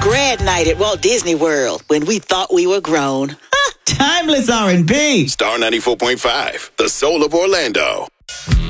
grad night at Walt Disney World when we thought we were grown. Timeless R&B. Star 94.5, the soul of Orlando.